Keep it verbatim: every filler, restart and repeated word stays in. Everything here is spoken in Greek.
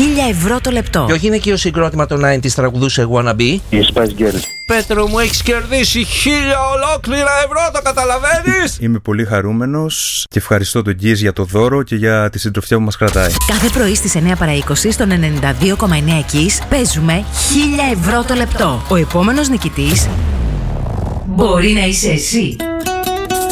χίλια ευρώ το λεπτό. Ποιο γυναικείο συγκρότημα των ενενήντα τραγουδούσε Wanna Be? Η Spice Girls. Πέτρο μου, έχεις κερδίσει χίλια ολόκληρα ευρώ, το καταλαβαίνεις? Είμαι πολύ χαρούμενος και ευχαριστώ τον Γκίζ για το δώρο και για τη συντροφιά που μας κρατάει. Κάθε πρωί στις εννιά παρά είκοσι στον ενενήντα δύο κόμμα εννιά Kiss παίζουμε χίλια ευρώ το λεπτό. Ο επόμενος νικητής μπορεί να είσαι εσύ.